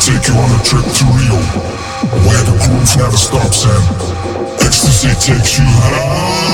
take you on a trip to Rio, where the groove never stops and ecstasy takes you high.